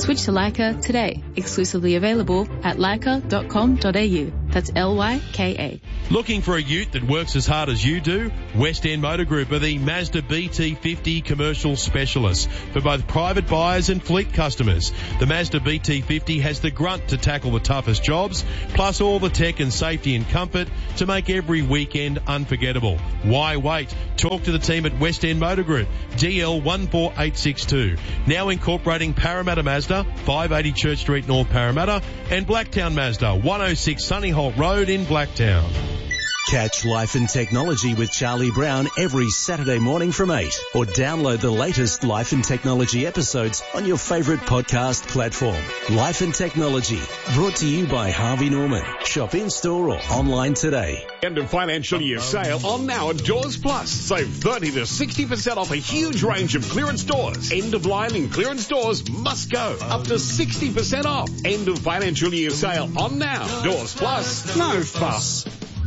Switch to Leica today. Exclusively available at leica.com.au. That's Lyka. Looking for a ute that works as hard as you do? West End Motor Group are the Mazda BT50 commercial specialists for both private buyers and fleet customers. The Mazda BT50 has the grunt to tackle the toughest jobs, plus all the tech and safety and comfort to make every weekend unforgettable. Why wait? Talk to the team at West End Motor Group, DL 14862. Now incorporating Parramatta Mazda, 580 Church Street, North Parramatta, and Blacktown Mazda, 106 Sunny Holt Road in Blacktown. Catch Life and Technology with Charlie Brown every Saturday morning from 8, or download the latest Life and Technology episodes on your favourite podcast platform. Life and Technology, brought to you by Harvey Norman. Shop in-store or online today. End of financial year sale on now at Doors Plus. Save 30 to 60% off a huge range of clearance doors. End of line and clearance doors must go. Up to 60% off. End of financial year sale on now. Doors Plus. No fuss.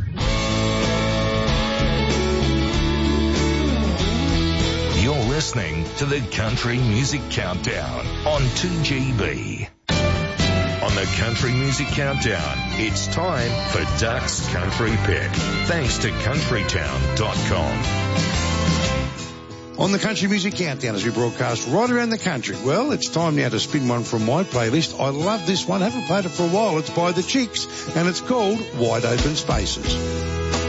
You're listening to the Country Music Countdown on 2GB. On the Country Music Countdown, it's time for Duck's Country Pick, thanks to countrytown.com. On the Country Music Countdown, as we broadcast right around the country. Well, it's time now to spin one from my playlist. I love this one. Haven't played it for a while. It's by The Chicks, and it's called Wide Open Spaces.